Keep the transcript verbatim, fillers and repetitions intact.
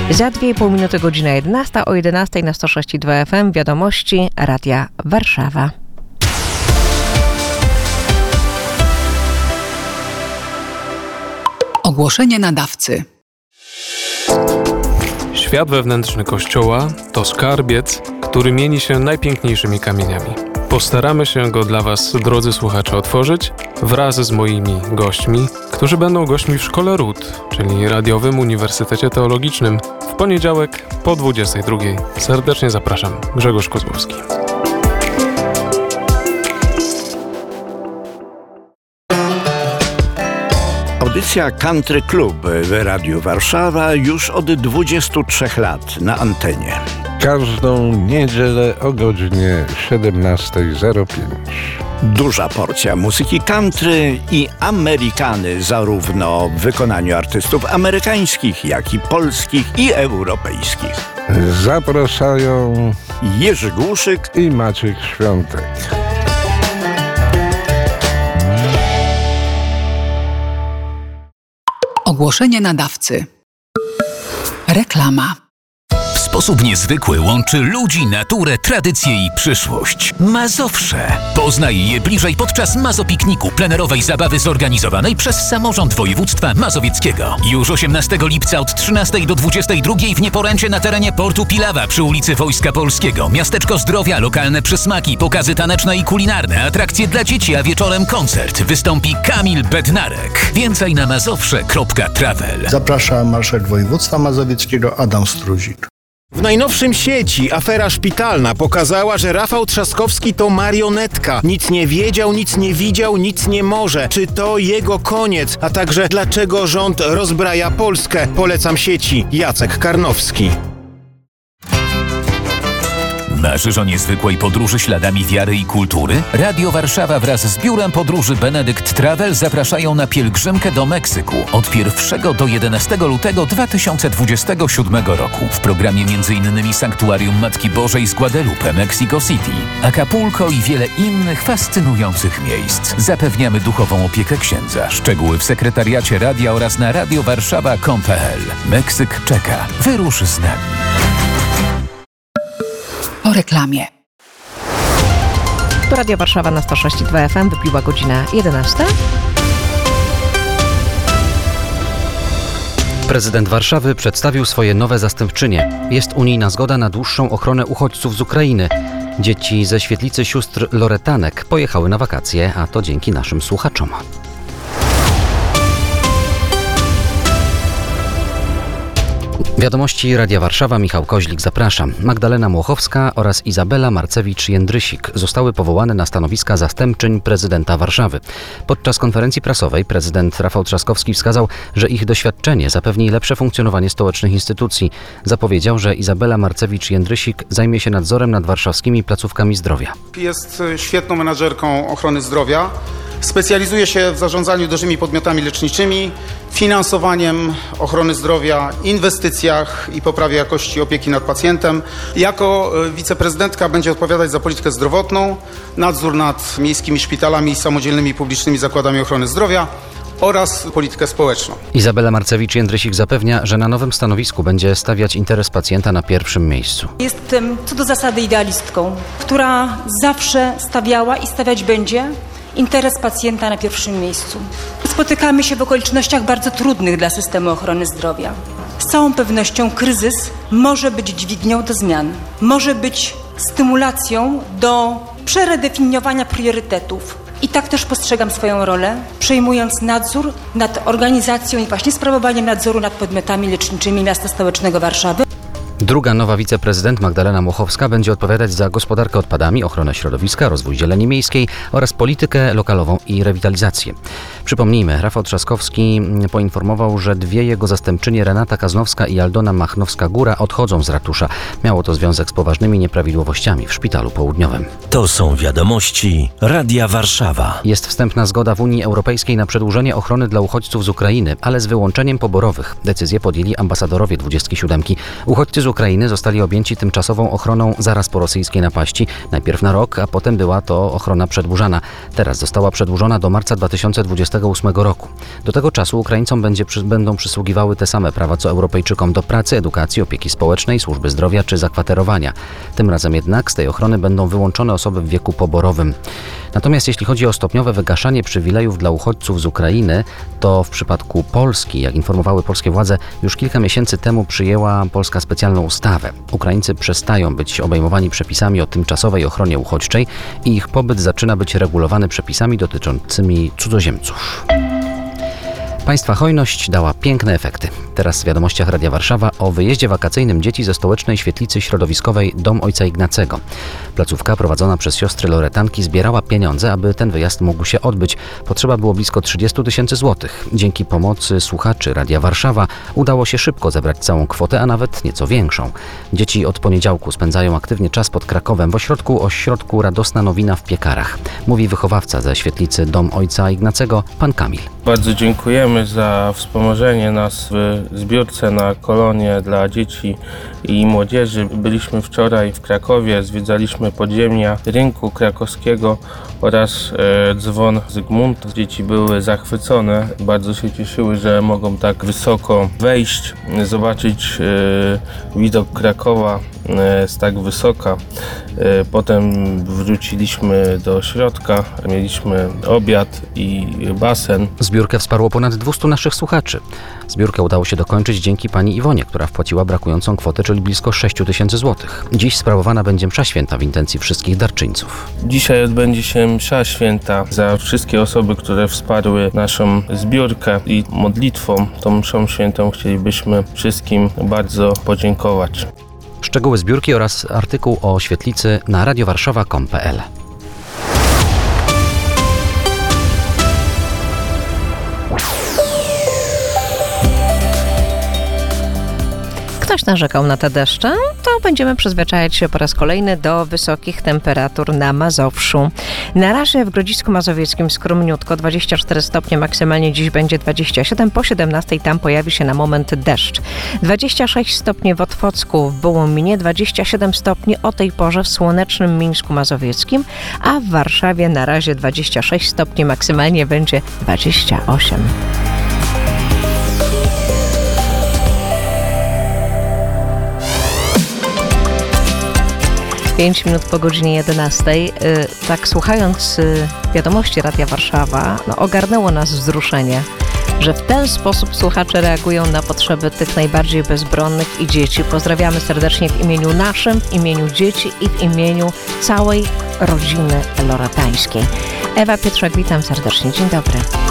Za dwie i pół minuty godzina jedenasta, o jedenastej na sto sześć i dwa F M wiadomości Radia Warszawa. Ogłoszenie nadawcy. Świat wewnętrzny Kościoła to skarbiec, który mieni się najpiękniejszymi kamieniami. Postaramy się go dla Was, drodzy słuchacze, otworzyć wraz z moimi gośćmi, którzy będą gośćmi w Szkole Ród, czyli Radiowym Uniwersytecie Teologicznym, w poniedziałek po dwudziestej drugiej. Serdecznie zapraszam. Grzegorz Kozłowski. Audycja Country Club w Radiu Warszawa już od dwudziestu trzech lat na antenie. Każdą niedzielę o godzinie siedemnasta zero pięć. Duża porcja muzyki country i amerykany, zarówno w wykonaniu artystów amerykańskich, jak i polskich i europejskich. Zapraszają Jerzy Głuszyk i Maciek Świątek. Ogłoszenie nadawcy. Reklama. W sposób niezwykły łączy ludzi, naturę, tradycję i przyszłość. Mazowsze. Poznaj je bliżej podczas Mazopikniku, plenerowej zabawy zorganizowanej przez Samorząd Województwa Mazowieckiego. Już osiemnastego lipca od trzynastej do dwudziestej drugiej w Nieporęcie na terenie portu Pilawa przy ulicy Wojska Polskiego. Miasteczko Zdrowia, lokalne przysmaki, pokazy taneczne i kulinarne, atrakcje dla dzieci, a wieczorem koncert. Wystąpi Kamil Bednarek. Więcej na mazowsze kropka travel. Zaprasza marszałek województwa mazowieckiego Adam Struzik. W najnowszym sieci afera szpitalna pokazała, że Rafał Trzaskowski to marionetka. Nic nie wiedział, nic nie widział, nic nie może. Czy to jego koniec? A także dlaczego rząd rozbraja Polskę? Polecam sieci. Jacek Karnowski. Marzysz o niezwykłej podróży śladami wiary i kultury? Radio Warszawa wraz z Biurem Podróży Benedict Travel zapraszają na pielgrzymkę do Meksyku od pierwszego do jedenastego lutego dwa tysiące dwudziestego siódmego roku. W programie m.in. Sanktuarium Matki Bożej z Guadalupe, Mexico City, Acapulco i wiele innych fascynujących miejsc. Zapewniamy duchową opiekę księdza. Szczegóły w sekretariacie radia oraz na radiowarszawa kropka com kropka p l. Meksyk czeka. Wyrusz z nami. Po reklamie. To Radio Warszawa na sto sześć i dwa F M, wybiła godzina jedenasta. Prezydent Warszawy przedstawił swoje nowe zastępczynie. Jest unijna zgoda na dłuższą ochronę uchodźców z Ukrainy. Dzieci ze świetlicy sióstr Loretanek pojechały na wakacje, a to dzięki naszym słuchaczom. Wiadomości Radia Warszawa, Michał Koźlik, zapraszam. Magdalena Młochowska oraz Izabela Marcewicz-Jędrysik zostały powołane na stanowiska zastępczyń prezydenta Warszawy. Podczas konferencji prasowej prezydent Rafał Trzaskowski wskazał, że ich doświadczenie zapewni lepsze funkcjonowanie stołecznych instytucji. Zapowiedział, że Izabela Marcewicz-Jędrysik zajmie się nadzorem nad warszawskimi placówkami zdrowia. Jest świetną menadżerką ochrony zdrowia. Specjalizuje się w zarządzaniu dużymi podmiotami leczniczymi, finansowaniem ochrony zdrowia, inwestycjach i poprawie jakości opieki nad pacjentem. Jako wiceprezydentka będzie odpowiadać za politykę zdrowotną, nadzór nad miejskimi szpitalami i samodzielnymi publicznymi zakładami ochrony zdrowia oraz politykę społeczną. Izabela Marcewicz-Jędrysik zapewnia, że na nowym stanowisku będzie stawiać interes pacjenta na pierwszym miejscu. Jestem co do zasady idealistką, która zawsze stawiała i stawiać będzie interes pacjenta na pierwszym miejscu. Spotykamy się w okolicznościach bardzo trudnych dla systemu ochrony zdrowia. Z całą pewnością kryzys może być dźwignią do zmian. Może być stymulacją do przeredefiniowania priorytetów. I tak też postrzegam swoją rolę, przejmując nadzór nad organizacją i właśnie sprawowaniem nadzoru nad podmiotami leczniczymi miasta stołecznego Warszawy. Druga nowa wiceprezydent Magdalena Młochowska będzie odpowiadać za gospodarkę odpadami, ochronę środowiska, rozwój zieleni miejskiej oraz politykę lokalową i rewitalizację. Przypomnijmy, Rafał Trzaskowski poinformował, że dwie jego zastępczynie, Renata Kaznowska i Aldona Machnowska-Góra, odchodzą z ratusza. Miało to związek z poważnymi nieprawidłowościami w Szpitalu Południowym. To są wiadomości Radia Warszawa. Jest wstępna zgoda w Unii Europejskiej na przedłużenie ochrony dla uchodźców z Ukrainy, ale z wyłączeniem poborowych. Decyzję podjęli ambasadorowie dwudziestki siódemki. Uchodźcy z Ukrainy zostali objęci tymczasową ochroną zaraz po rosyjskiej napaści. Najpierw na rok, a potem była to ochrona przedłużana. Teraz została przedłużona do marca dwa tysiące dwudziestego dziewięćdziesiątego ósmego roku. Do tego czasu Ukraińcom będzie, przy, będą przysługiwały te same prawa co Europejczykom do pracy, edukacji, opieki społecznej, służby zdrowia czy zakwaterowania. Tym razem jednak z tej ochrony będą wyłączone osoby w wieku poborowym. Natomiast jeśli chodzi o stopniowe wygaszanie przywilejów dla uchodźców z Ukrainy, to w przypadku Polski, jak informowały polskie władze, już kilka miesięcy temu przyjęła Polska specjalną ustawę. Ukraińcy przestają być obejmowani przepisami o tymczasowej ochronie uchodźczej i ich pobyt zaczyna być regulowany przepisami dotyczącymi cudzoziemców. Państwa hojność dała piękne efekty. Teraz w wiadomościach Radia Warszawa o wyjeździe wakacyjnym dzieci ze stołecznej świetlicy środowiskowej Dom Ojca Ignacego. Placówka prowadzona przez siostry Loretanki zbierała pieniądze, aby ten wyjazd mógł się odbyć. Potrzeba było blisko trzydzieści tysięcy złotych. Dzięki pomocy słuchaczy Radia Warszawa udało się szybko zebrać całą kwotę, a nawet nieco większą. Dzieci od poniedziałku spędzają aktywnie czas pod Krakowem w ośrodku ośrodku Radosna Nowina w Piekarach. Mówi wychowawca ze świetlicy Dom Ojca Ignacego, pan Kamil. Bardzo dziękujemy za wspomożenie nas w zbiórce na kolonie dla dzieci i młodzieży. Byliśmy wczoraj w Krakowie, zwiedzaliśmy podziemia rynku krakowskiego oraz e, dzwon Zygmunta. Dzieci były zachwycone, bardzo się cieszyły, że mogą tak wysoko wejść, zobaczyć e, widok Krakowa e, z tak wysoka. E, potem wróciliśmy do środka, mieliśmy obiad i basen. Zbiórkę wsparło ponad dwieście naszych słuchaczy. Zbiórkę udało się dokończyć dzięki pani Iwonie, która wpłaciła brakującą kwotę, czyli blisko sześć tysięcy złotych. Dziś sprawowana będzie msza święta w intencji wszystkich darczyńców. Dzisiaj odbędzie się msza święta za wszystkie osoby, które wsparły naszą zbiórkę i modlitwą, tą mszą świętą chcielibyśmy wszystkim bardzo podziękować. Szczegóły zbiórki oraz artykuł o świetlicy na radiowarszawa kropka com kropka pe el. Ktoś narzekał na te deszcze, to będziemy przyzwyczajać się po raz kolejny do wysokich temperatur na Mazowszu. Na razie w Grodzisku Mazowieckim skromniutko, dwadzieścia cztery stopnie, maksymalnie dziś będzie dwadzieścia siedem, po siedemnastej tam pojawi się na moment deszcz. dwadzieścia sześć stopni w Otwocku, w Wołominie, dwadzieścia siedem stopni o tej porze w słonecznym Mińsku Mazowieckim, a w Warszawie na razie dwadzieścia sześć stopni, maksymalnie będzie dwadzieścia osiem. Pięć minut po godzinie jedenastej. Tak słuchając wiadomości Radia Warszawa, no, ogarnęło nas wzruszenie, że w ten sposób słuchacze reagują na potrzeby tych najbardziej bezbronnych i dzieci. Pozdrawiamy serdecznie w imieniu naszym, w imieniu dzieci i w imieniu całej rodziny loretańskiej. Ewa Pietrzak, witam serdecznie. Dzień dobry.